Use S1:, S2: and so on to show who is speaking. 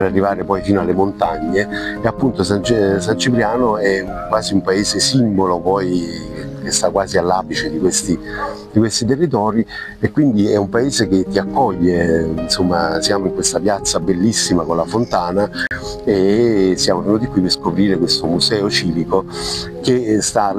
S1: arrivare poi fino alle montagne, e appunto San Cipriano è quasi un paese simbolo poi, che sta quasi all'apice di questi territori, e quindi è un paese che ti accoglie. Insomma, siamo in questa piazza bellissima con la fontana e siamo venuti qui per scoprire questo museo civico che sta